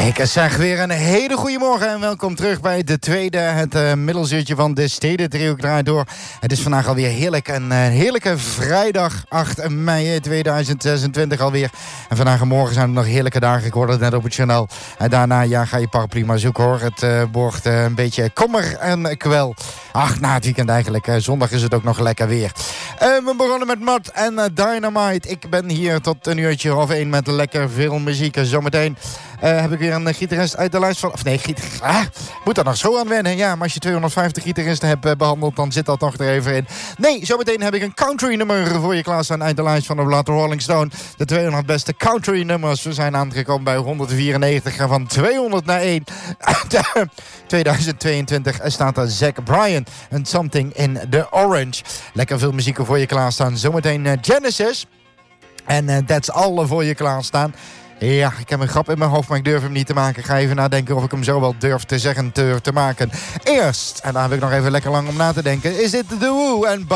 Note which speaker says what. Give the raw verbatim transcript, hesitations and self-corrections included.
Speaker 1: Ik zeg weer een hele goede morgen en welkom terug bij de tweede, het uh, middelsuurtje van de Stedendriehoek draait door. Het is vandaag alweer heerlijk, een uh, heerlijke vrijdag acht mei tweeduizend zesentwintig alweer. En vandaag en morgen zijn er nog heerlijke dagen, ik hoorde het net op het journaal. En daarna ja, ga je paraplu maar zoeken hoor, het uh, wordt uh, een beetje kommer en kwel. Ach, na het weekend eigenlijk, uh, zondag is het ook nog lekker weer. Uh, we begonnen met Mud en uh, Dynamite. Ik ben hier tot een uurtje of één met lekker veel muziek. Zometeen uh, heb ik weer een gitarist uit de lijst van... Of nee, gitar... ah, moet daar nog zo aan wennen. Ja, maar als je tweehonderdvijftig gitaristen hebt uh, behandeld, dan zit dat nog er even in. Nee, zometeen heb ik een country nummer voor je klaarstaan uit de lijst van de blad Rolling Stone. De tweehonderd beste country nummers. We zijn aangekomen bij honderdvierennegentig en van tweehonderd naar één. tweeduizend tweeëntwintig staat er Zach Bryan en Something in the Orange. Lekker veel muziek voor je klaarstaan. Zometeen uh, Genesis. En uh, That's All voor je klaarstaan. Ja, ik heb een grap in mijn hoofd, maar ik durf hem niet te maken. Ik ga even nadenken of ik hem zo wel durf te zeggen, te, te maken. Eerst, en daar heb ik nog even lekker lang om na te denken, is dit The Who en